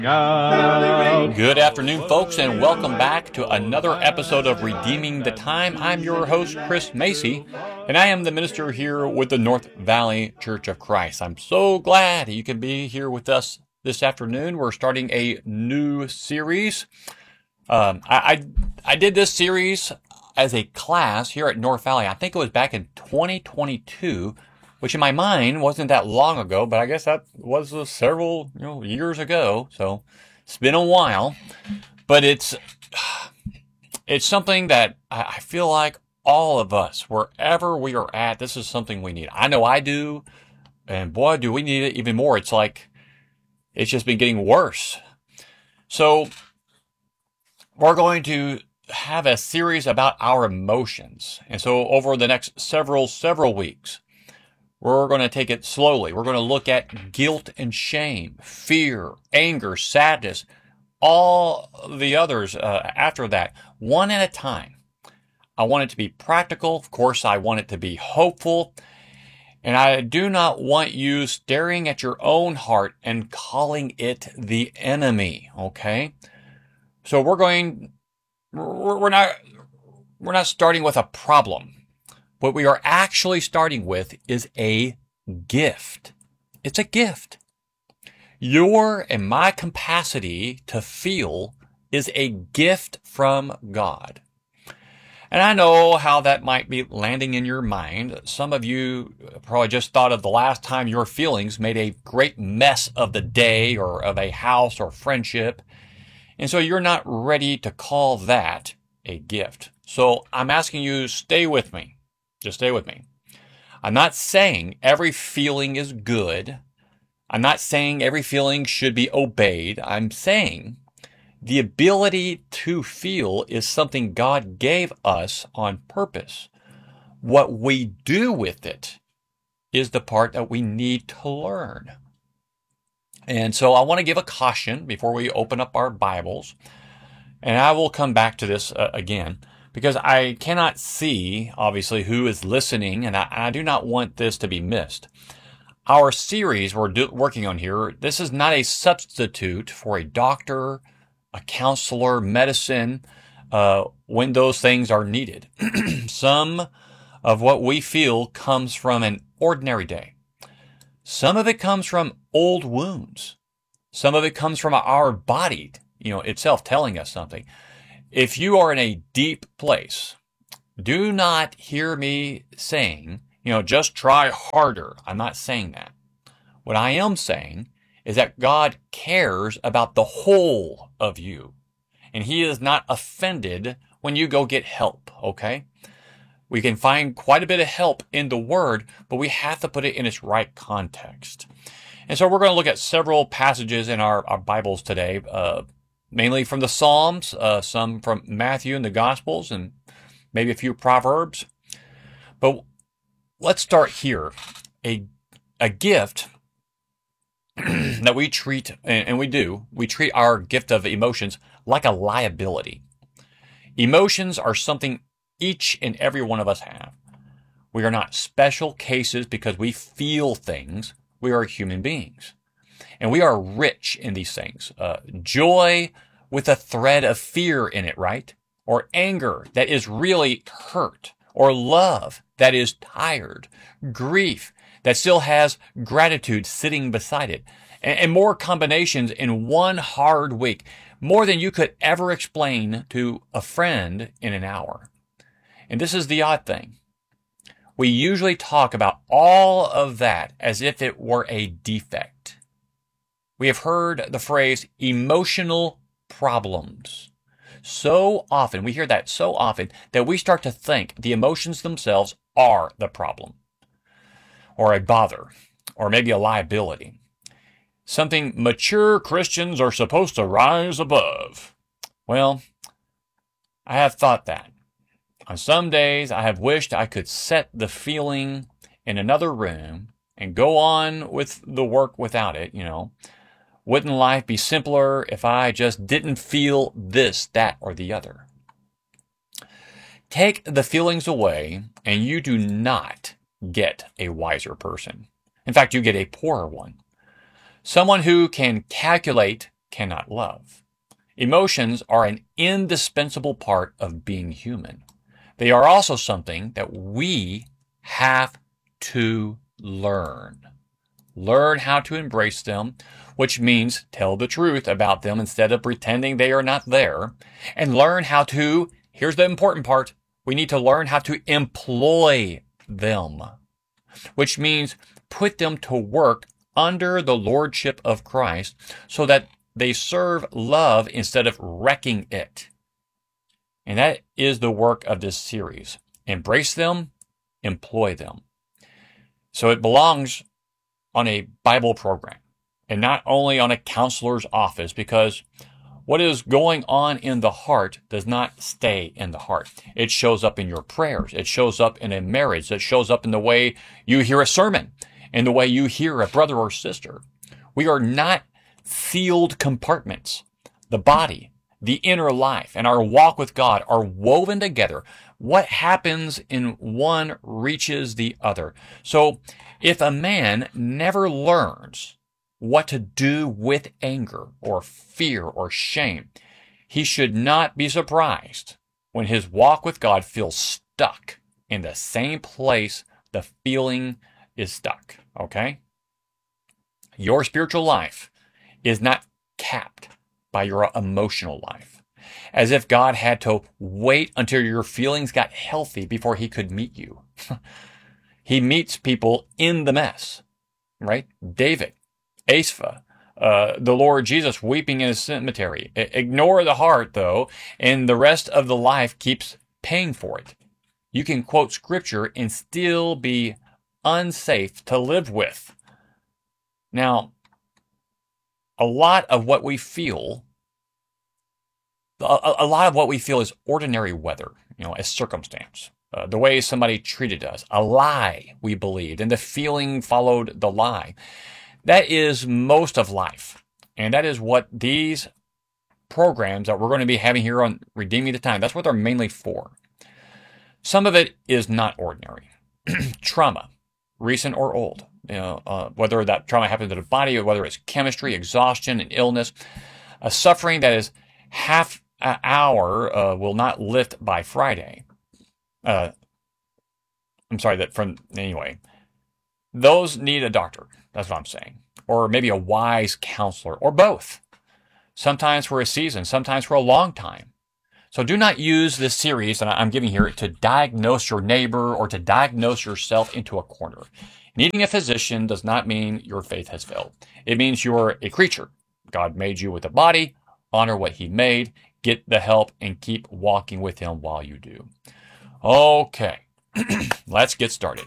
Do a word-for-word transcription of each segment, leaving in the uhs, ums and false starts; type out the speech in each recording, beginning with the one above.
Good afternoon, folks, and welcome back to another episode of Redeeming the Time. I'm your host, Chris Macy, and I am the minister here with the North Valley Church of Christ. I'm so glad you can be here with us this afternoon. We're starting a new series. Um, I, I I did this series as a class here at North Valley. I think it was back in twenty twenty-two, which in my mind wasn't that long ago, but I guess that was uh, several you know years ago. So it's been a while, but it's it's something that I feel like all of us, wherever we are at, this is something we need. I know I do, and boy, do we need it even more. It's like it's just been getting worse. So we're going to have a series about our emotions, and so over the next several several weeks, we're going to take it slowly. We're going to look at guilt and shame, fear, anger, sadness, all the others uh, after that, one at a time. I want it to be practical. Of course, I want it to be hopeful. And I do not want you staring at your own heart and calling it the enemy, okay? So we're going, we're not, we're not starting with a problem. What we are actually starting with is a gift. It's a gift. Your and my capacity to feel is a gift from God. And I know how that might be landing in your mind. Some of you probably just thought of the last time your feelings made a great mess of the day or of a house or friendship. And so you're not ready to call that a gift. So I'm asking you, stay with me. Just stay with me. I'm not saying every feeling is good. I'm not saying every feeling should be obeyed. I'm saying the ability to feel is something God gave us on purpose. What we do with it is the part that we need to learn. And so I want to give a caution before we open up our Bibles. And I will come back to this uh, again, because I cannot see, obviously, who is listening, and I, and I do not want this to be missed. Our series we're do, working on here, this is not a substitute for a doctor, a counselor, medicine, uh, when those things are needed. Some of what we feel comes from an ordinary day. Some of it comes from old wounds. Some of it comes from our body, you know, itself telling us something. If you are in a deep place, do not hear me saying, you know, just try harder. I'm not saying that. What I am saying is that God cares about the whole of you, and He is not offended when you go get help, okay? We can find quite a bit of help in the Word, but we have to put it in its right context. And so we're going to look at several passages in our, our Bibles today, uh, mainly from the Psalms, uh, some from Matthew and the Gospels, and maybe a few Proverbs. But let's start here. A, a gift that we treat, and we do, we treat our gift of emotions like a liability. Emotions are something each and every one of us have. We are not special cases because we feel things. We are human beings. And we are rich in these things. Uh, joy with a thread of fear in it, right? Or anger that is really hurt. Or love that is tired. Grief that still has gratitude sitting beside it. And, and more combinations in one hard week. More than you could ever explain to a friend in an hour. And this is the odd thing. We usually talk about all of that as if it were a defect. We have heard the phrase emotional problems so often. We hear that so often that we start to think the emotions themselves are the problem, or a bother, or maybe a liability. Something mature Christians are supposed to rise above. Well, I have thought that. On some days, I have wished I could set the feeling in another room and go on with the work without it, you know. Wouldn't life be simpler if I just didn't feel this, that, or the other? Take the feelings away, and you do not get a wiser person. In fact, you get a poorer one. Someone who can calculate cannot love. Emotions are an indispensable part of being human. They are also something that we have to learn. Learn how to embrace them, which means tell the truth about them instead of pretending they are not there. And learn how to, here's the important part, we need to learn how to employ them, which means put them to work under the lordship of Christ so that they serve love instead of wrecking it. And that is the work of this series. Embrace them, employ them. So it belongs on a Bible program and not only on a counselor's office, because what is going on in the heart does not stay in the heart. It shows up in your prayers. It shows up in a marriage. It shows up in the way you hear a sermon, in the way you hear a brother or sister. We are not sealed compartments. The body, the inner life, and our walk with God are woven together. What happens in one reaches the other. So if a man never learns what to do with anger or fear or shame, he should not be surprised when his walk with God feels stuck in the same place the feeling is stuck. Okay? Your spiritual life is not capped by your emotional life, as if God had to wait until your feelings got healthy before he could meet you. He meets people in the mess, right? David, Asaph, uh, the Lord Jesus weeping in a cemetery. I- ignore the heart, though, and the rest of the life keeps paying for it. You can quote scripture and still be unsafe to live with. Now, a lot of what we feel, a, a lot of what we feel is ordinary weather, you know, a circumstance. Uh, the way somebody treated us, a lie we believed, and the feeling followed the lie. That is most of life. And that is what these programs that we're going to be having here on Redeeming the Time, that's what they're mainly for. Some of it is not ordinary. Trauma, recent or old. You know, uh, whether that trauma happened to the body or whether it's chemistry, exhaustion, and illness. A suffering that is half an hour uh, will not lift by Friday. Uh, I'm sorry, that from, anyway. Those need a doctor. That's what I'm saying. Or maybe a wise counselor, or both. Sometimes for a season, sometimes for a long time. So do not use this series that I'm giving here to diagnose your neighbor or to diagnose yourself into a corner. Needing a physician does not mean your faith has failed. It means you're a creature. God made you with a body. Honor what he made. Get the help and keep walking with him while you do. Okay, let's get started.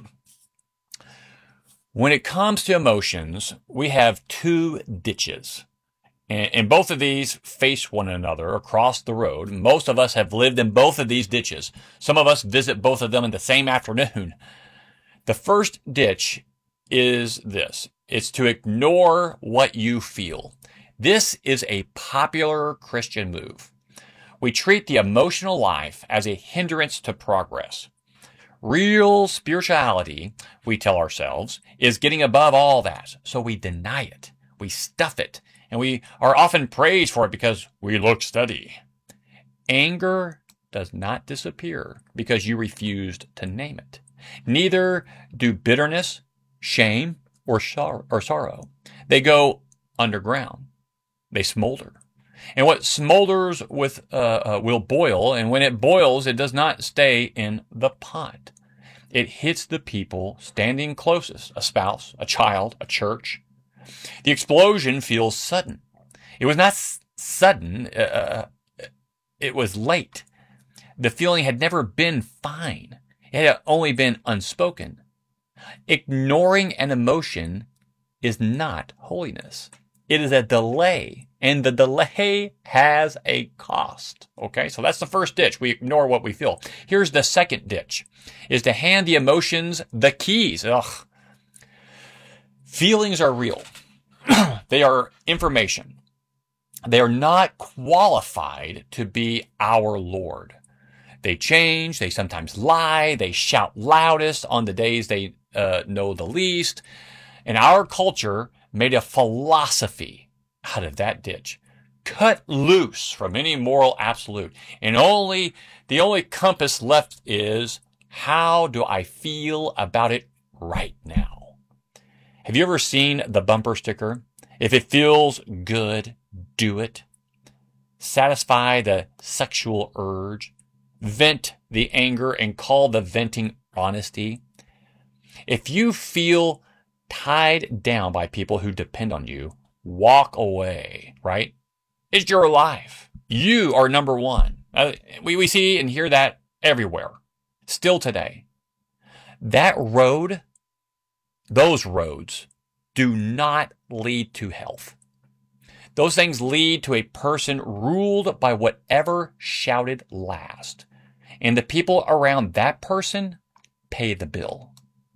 When it comes to emotions, we have two ditches. And both of these face one another across the road. Most of us have lived in both of these ditches. Some of us visit both of them in the same afternoon. The first ditch is this. It's to ignore what you feel. This is a popular Christian move. We treat the emotional life as a hindrance to progress. Real spirituality, we tell ourselves, is getting above all that. So we deny it. We stuff it. And we are often praised for it because we look steady. Anger does not disappear because you refused to name it. Neither do bitterness, shame, or sorrow. They go underground. They smolder. And what smolders with uh, uh, will boil, and when it boils, it does not stay in the pot. It hits the people standing closest, a spouse, a child, a church. The explosion feels sudden. It was not s- sudden. Uh, it was late. The feeling had never been fine. It had only been unspoken. Ignoring an emotion is not holiness. It is a delay, and the delay has a cost. Okay, so that's the first ditch. We ignore what we feel. Here's the second ditch, is to hand the emotions the keys. Ugh. Feelings are real. They are information. They are not qualified to be our Lord. They change. They sometimes lie. They shout loudest on the days they uh, know the least. And our culture made a philosophy out of that ditch. cut loose from any moral absolute. And only, the only compass left is, how do I feel about it right now? Have you ever seen the bumper sticker? If it feels good, do it. Satisfy the sexual urge. Vent the anger and call the venting honesty. If you feel tied down by people who depend on you, walk away, right? It's your life. You are number one. Uh, we, we see and hear that everywhere. Still today. That road, those roads, do not lead to health. Those things lead to a person ruled by whatever shouted last. And the people around that person pay the bill.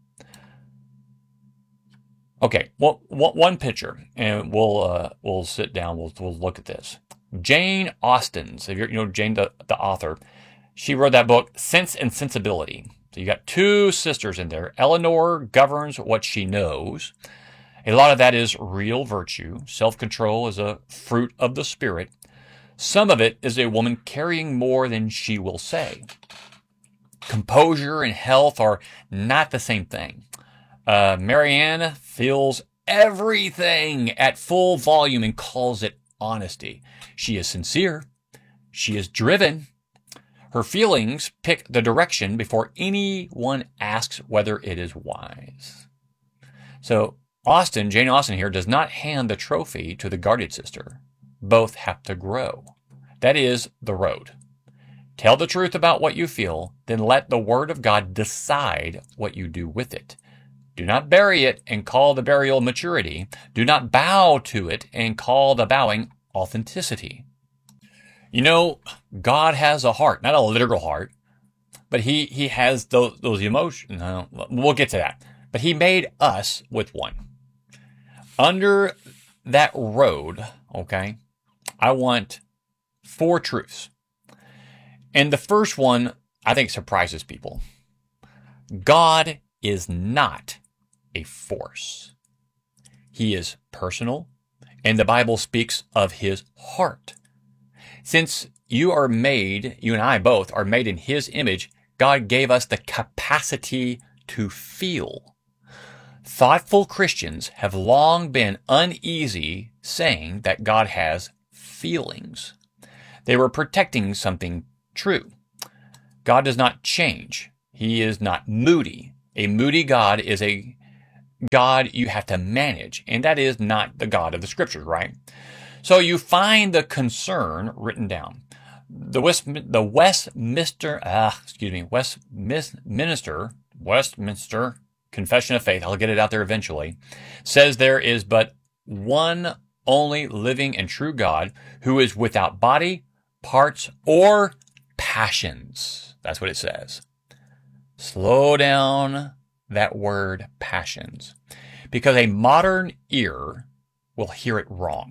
Okay, well, one picture, and we'll uh, we'll sit down. We'll we'll look at this. Jane Austen's, if you're, you know Jane, the, the author, she wrote that book, Sense and Sensibility. So you got two sisters in there. Eleanor governs what she knows. A lot of that is real virtue. Self-control is a fruit of the Spirit. Some of it is a woman carrying more than she will say. Composure and health are not the same thing. Uh, Marianne feels everything at full volume and calls it honesty. She is sincere. She is driven. Her feelings pick the direction before anyone asks whether it is wise. So Austen, Jane Austen here, does not hand the trophy to the guarded sister. Both have to grow. That is the road. Tell the truth about what you feel, then let the Word of God decide what you do with it. Do not bury it and call the burial maturity. Do not bow to it and call the bowing authenticity. You know, God has a heart, not a literal heart, but he, he has those, those emotions. No, we'll get to that. But he made us with one. Under that road, okay, I want four truths. And the first one, I think, surprises people. God is not a force. He is personal, and the Bible speaks of his heart. Since you are made, you and I both are made in his image, God gave us the capacity to feel. Thoughtful Christians have long been uneasy saying that God has feelings. They were protecting something true. God does not change. He is not moody. A moody God is a God you have to manage, and that is not the God of the Scriptures, right? So you find the concern written down. The West, the Westminster, ah, excuse me, Westminster, Westminster Confession of Faith, I'll get it out there eventually, says there is but one only living and true God who is without body, parts, or passions. That's what it says. Slow down that word passions, because a modern ear will hear it wrong.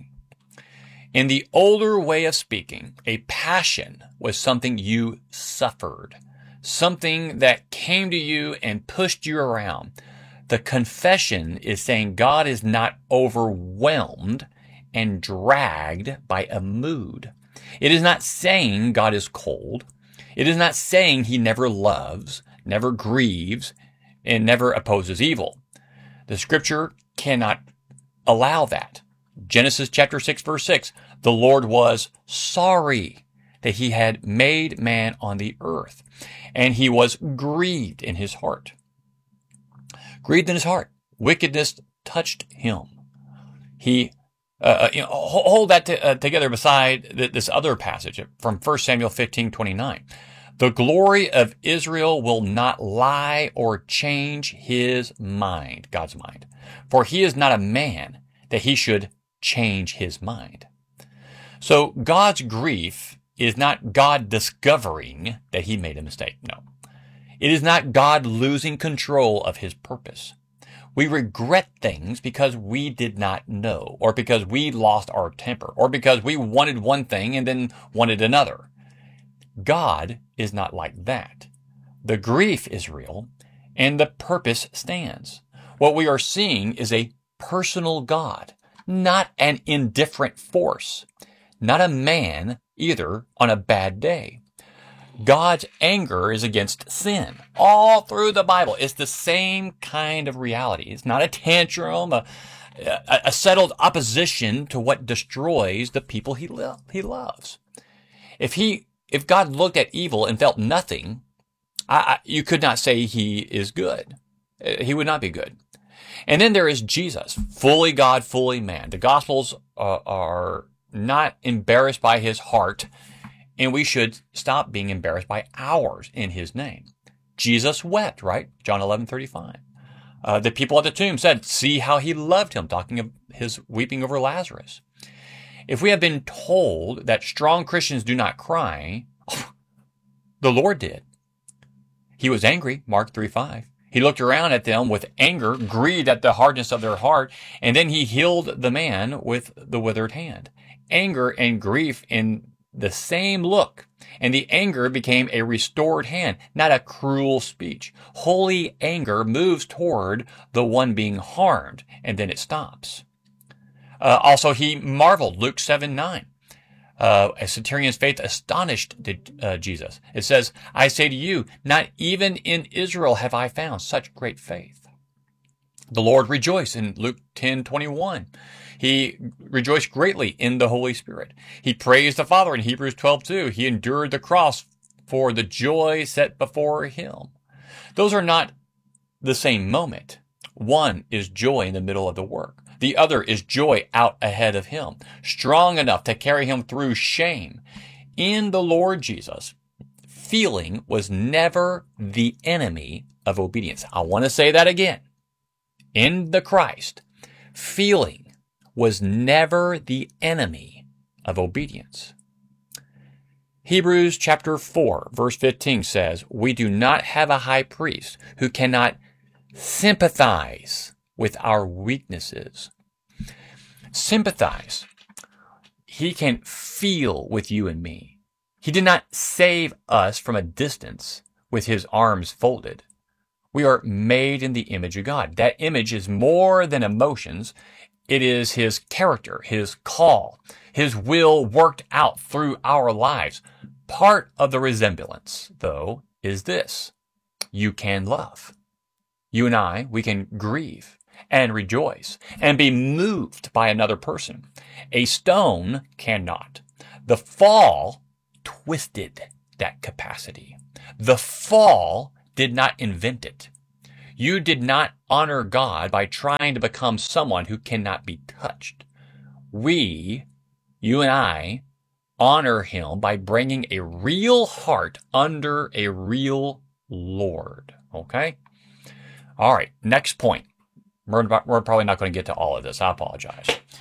In the older way of speaking, a passion was something you suffered, something that came to you and pushed you around. The confession is saying God is not overwhelmed and dragged by a mood. It is not saying God is cold. It is not saying he never loves, never grieves, and never opposes evil. The Scripture cannot allow that. Genesis chapter six, verse six, the Lord was sorry that he had made man on the earth, and he was grieved in his heart. Grieved in his heart. Wickedness touched him. He, uh, you know, hold that to, uh, together beside th- this other passage from First Samuel fifteen twenty-nine. The glory of Israel will not lie or change his mind, God's mind. For he is not a man that he should change his mind. So God's grief is not God discovering that he made a mistake. No. It is not God losing control of his purpose. We regret things because we did not know, or because we lost our temper, or because we wanted one thing and then wanted another. God is not like that. The grief is real, and the purpose stands. What we are seeing is a personal God, not an indifferent force. not a man either on a bad day. God's anger is against sin. All through the Bible, it's the same kind of reality. It's not a tantrum, a, a, a settled opposition to what destroys the people he, lo- he loves. If he, if God looked at evil and felt nothing, I, I, you could not say he is good. He would not be good. And then there is Jesus, fully God, fully man. The Gospels uh, are not embarrassed by his heart, and we should stop being embarrassed by ours in his name. Jesus wept, right? John eleven thirty-five. Uh, the people at the tomb said, see how he loved him, talking of his weeping over Lazarus. If we have been told that strong Christians do not cry, the Lord did. He was angry, Mark three five. He looked around at them with anger, grieved at the hardness of their heart, and then he healed the man with the withered hand. Anger and grief in the same look, and the anger became a restored hand, not a cruel speech. Holy anger moves toward the one being harmed, and then it stops. Uh, also, he marveled, Luke seven nine. Uh, a centurion's faith astonished the, uh, Jesus. It says, I say to you, not even in Israel have I found such great faith. The Lord rejoiced in Luke ten twenty-one. He rejoiced greatly in the Holy Spirit. He praised the Father in Hebrews twelve two. He endured the cross for the joy set before him. Those are not the same moment. One is joy in the middle of the work. The other is joy out ahead of him, strong enough to carry him through shame. In the Lord Jesus, feeling was never the enemy of obedience. I want to say that again. In the Christ, feeling was never the enemy of obedience. Hebrews chapter four, verse fifteen says, we do not have a high priest who cannot sympathize with our weaknesses. Sympathize. He can feel with you and me. He did not save us from a distance with his arms folded. We are made in the image of God. That image is more than emotions. It is his character, his call, his will worked out through our lives. Part of the resemblance, though, is this. You can love. You and I, we can grieve and rejoice and be moved by another person. A stone cannot. The fall twisted that capacity. The fall did not invent it. You did not honor God by trying to become someone who cannot be touched. We, you and I, honor him by bringing a real heart under a real Lord. Okay? All right, next point. We're, we're probably not going to get to all of this. I apologize.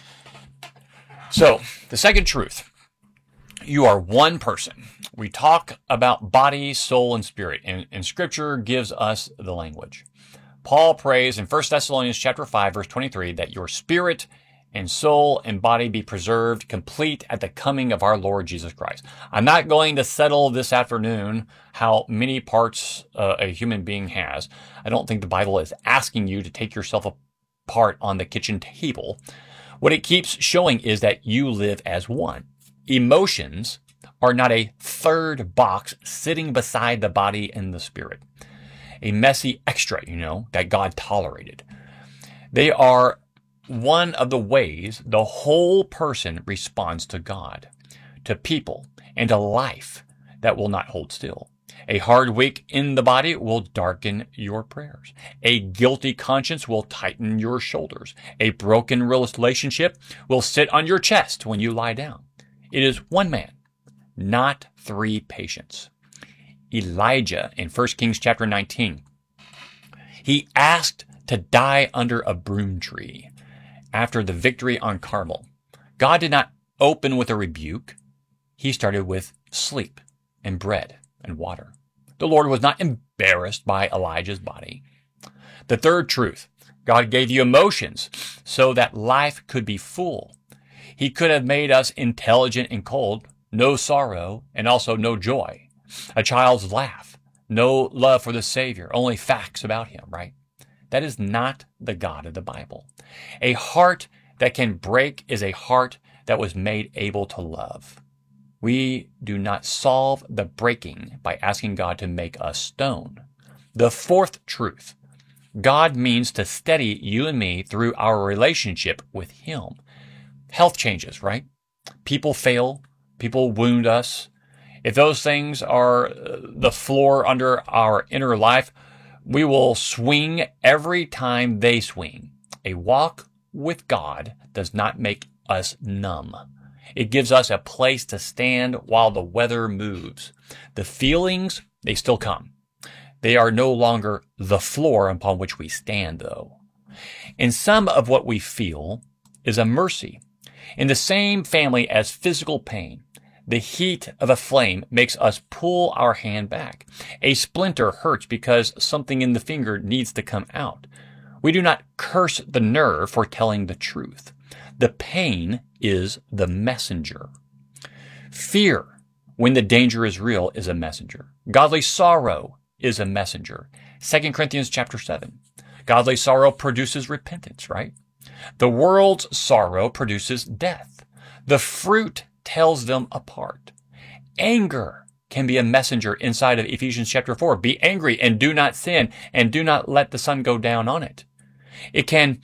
So, the second truth. You are one person. We talk about body, soul, and spirit, and, and Scripture gives us the language. Paul prays in First Thessalonians chapter five, verse twenty-three, that your spirit and soul and body be preserved complete at the coming of our Lord Jesus Christ. I'm not going to settle this afternoon how many parts uh, a human being has. I don't think the Bible is asking you to take yourself apart on the kitchen table. What it keeps showing is that you live as one. Emotions are not a third box sitting beside the body and the spirit. A messy extra, you know, that God tolerated. They are one of the ways the whole person responds to God, to people, and to life that will not hold still. A hard week in the body will darken your prayers. A guilty conscience will tighten your shoulders. A broken relationship will sit on your chest when you lie down. It is one man, not three patients. Elijah in First Kings chapter nineteen. He asked to die under a broom tree after the victory on Carmel. God did not open with a rebuke. He started with sleep and bread and water. The Lord was not embarrassed by Elijah's body. The third truth, God gave you emotions so that life could be full. He could have made us intelligent and cold, no sorrow, and also no joy. A child's laugh, no love for the Savior, only facts about him, right? That is not the God of the Bible. A heart that can break is a heart that was made able to love. We do not solve the breaking by asking God to make us stone. The fourth truth, God means to steady you and me through our relationship with Him. Health changes, right? People fail. People wound us. If those things are the floor under our inner life, we will swing every time they swing. A walk with God does not make us numb. It gives us a place to stand while the weather moves. The feelings, they still come. They are no longer the floor upon which we stand, though. And some of what we feel is a mercy. In the same family as physical pain, the heat of a flame makes us pull our hand back. A splinter hurts because something in the finger needs to come out. We do not curse the nerve for telling the truth. The pain is the messenger. Fear, when the danger is real, is a messenger. Godly sorrow is a messenger. Second Corinthians chapter seven. Godly sorrow produces repentance, right? The world's sorrow produces death. The fruit tells them apart. Anger can be a messenger inside of Ephesians chapter four. Be angry and do not sin, and do not let the sun go down on it. It can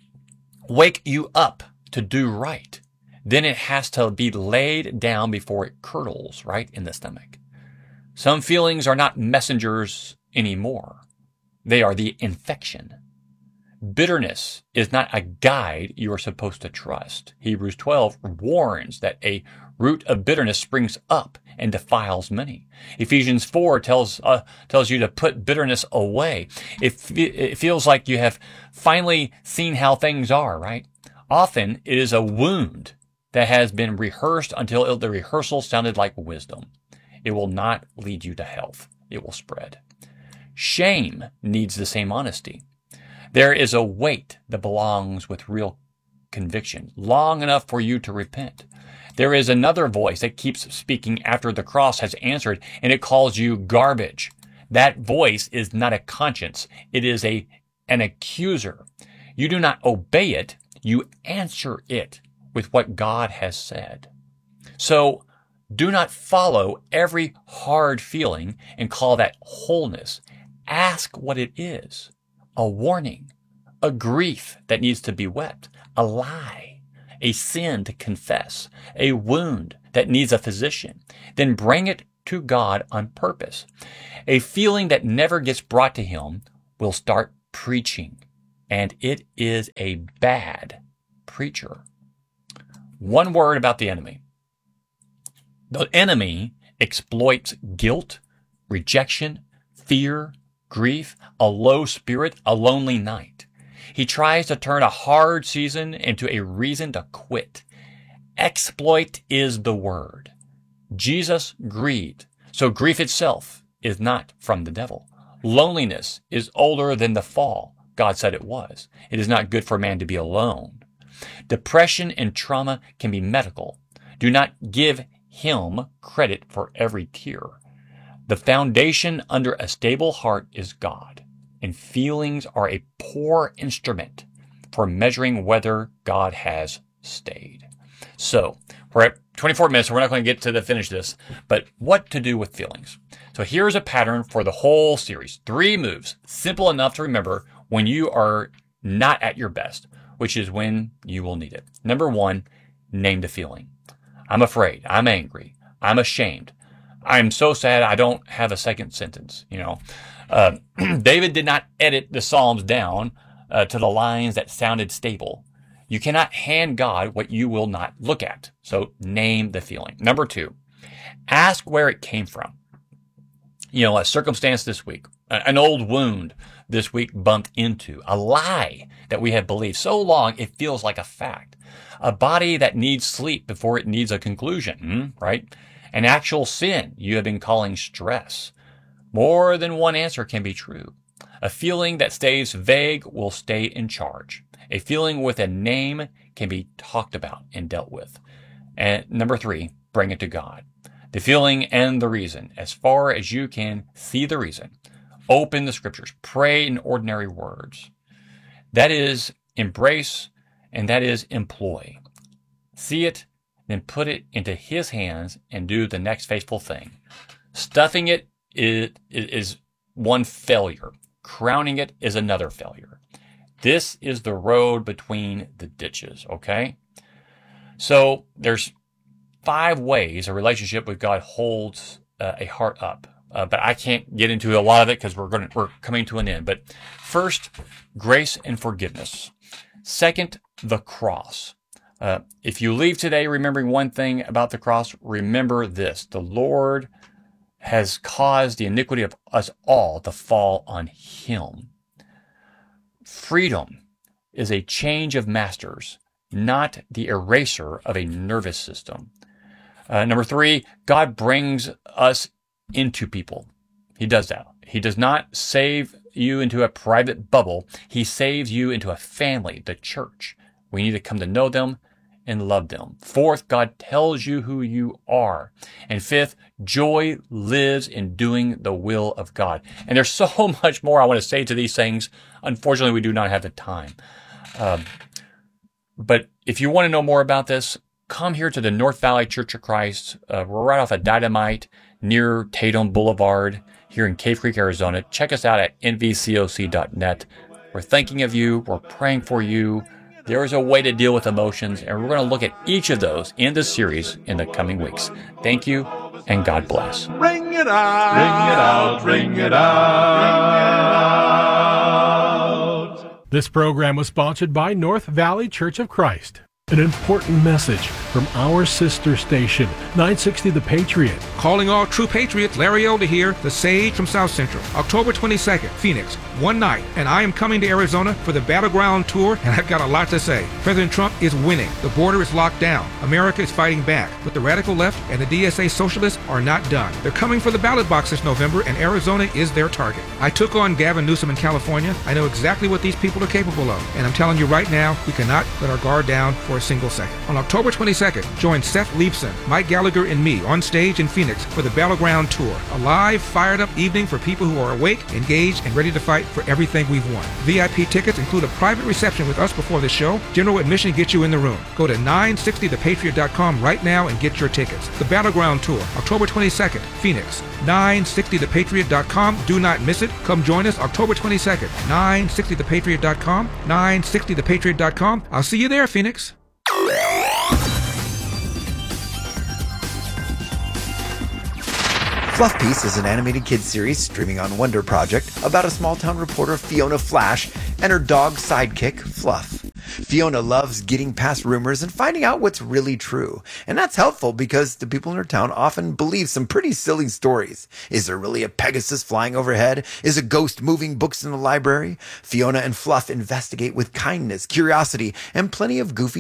wake you up to do right. Then it has to be laid down before it curdles, right, in the stomach. Some feelings are not messengers anymore. They are the infection. Bitterness is not a guide you are supposed to trust. Hebrews twelve warns that a root of bitterness springs up and defiles many. Ephesians four tells uh, tells you to put bitterness away. It, it feels like you have finally seen how things are, right? Often it is a wound that has been rehearsed until the rehearsal sounded like wisdom. It will not lead you to health. It will spread. Shame needs the same honesty. There is a weight that belongs with real conviction, long enough for you to repent. There is another voice that keeps speaking after the cross has answered, and it calls you garbage. That voice is not a conscience. It is a an accuser. You do not obey it. You answer it with what God has said. So do not follow every hard feeling and call that wholeness. Ask what it is. A warning, a grief that needs to be wept, a lie, a sin to confess, a wound that needs a physician. Then bring it to God on purpose. A feeling that never gets brought to Him will start preaching, and it is a bad preacher. One word about the enemy. The enemy exploits guilt, rejection, fear, grief, a low spirit, a lonely night. He tries to turn a hard season into a reason to quit. Exploit is the word. Jesus grieved, so grief itself is not from the devil. Loneliness is older than the fall. God said it was. It is not good for man to be alone. Depression and trauma can be medical. Do not give Him credit for every tear. The foundation under a stable heart is God, and feelings are a poor instrument for measuring whether God has stayed. So, we're at twenty-four minutes, so we're not going to get to the finish of this, but what to do with feelings. So here's a pattern for the whole series. Three moves, simple enough to remember when you are not at your best, which is when you will need it. Number one, name the feeling. I'm afraid. I'm angry. I'm ashamed. I'm so sad I don't have a second sentence. You know, uh, David did not edit the Psalms down uh, to the lines that sounded stable. You cannot hand God what you will not look at. So name the feeling. Number two, ask where it came from. You know, a circumstance this week, an old wound this week bumped into, a lie that we have believed so long it feels like a fact, a body that needs sleep before it needs a conclusion, right? An actual sin you have been calling stress. More than one answer can be true. A feeling that stays vague will stay in charge. A feeling with a name can be talked about and dealt with. And number three, bring it to God. The feeling and the reason, as far as you can see the reason. Open the scriptures. Pray in ordinary words. That is embrace, and that is employ. See it, then put it into his hands and do the next faithful thing. Stuffing it is, is one failure. Crowning it is another failure. This is the road between the ditches, okay? So there's five ways a relationship with God holds uh, a heart up. Uh, but I can't get into a lot of it because we're going we're coming to an end. But first, grace and forgiveness. Second, the cross. Uh, if you leave today remembering one thing about the cross, remember this: the Lord has caused the iniquity of us all to fall on him. Freedom is a change of masters, not the eraser of a nervous system. Uh, number three, God brings us into people. He does that. He does not save you into a private bubble. He saves you into a family, the church. We need to come to know them and love them. Fourth, God tells you who you are. And fifth, joy lives in doing the will of God. And there's so much more I want to say to these things. Unfortunately, we do not have the time. Um, but if you want to know more about this, come here to the North Valley Church of Christ. Uh, we're right off of Dynamite near Tatum Boulevard here in Cave Creek, Arizona. Check us out at N V C O C dot net. We're thinking of you. We're praying for you. There is a way to deal with emotions, and we're going to look at each of those in this series in the coming weeks. Thank you, and God bless. Ring it out, ring it out, ring it out. This program was sponsored by North Valley Church of Christ. An important message from our sister station, nine sixty The Patriot. Calling all true patriots, Larry Elder here, the Sage from South Central. October twenty-second, Phoenix, one night, and I am coming to Arizona for the Battleground Tour, and I've got a lot to say. President Trump is winning. The border is locked down. America is fighting back. But the radical left and the D S A socialists are not done. They're coming for the ballot box this November, and Arizona is their target. I took on Gavin Newsom in California. I know exactly what these people are capable of, and I'm telling you right now, we cannot let our guard down for a single second. On October twenty-second, join Seth Leibson, Mike Gallagher, and me on stage in Phoenix for the Battleground Tour. A live, fired-up evening for people who are awake, engaged, and ready to fight for everything we've won. V I P tickets include a private reception with us before the show. General admission gets you in the room. Go to nine sixty the patriot dot com right now and get your tickets. The Battleground Tour, October twenty-second, Phoenix. nine sixty the patriot dot com. Do not miss it. Come join us October twenty-second. nine sixty the patriot dot com. nine sixty the patriot dot com. I'll see you there, Phoenix. Fluff Piece is an animated kids series streaming on Wonder Project about a small-town reporter, Fiona Flash, and her dog sidekick, Fluff. Fiona loves getting past rumors and finding out what's really true. And that's helpful because the people in her town often believe some pretty silly stories. Is there really a Pegasus flying overhead? Is a ghost moving books in the library? Fiona and Fluff investigate with kindness, curiosity, and plenty of goofy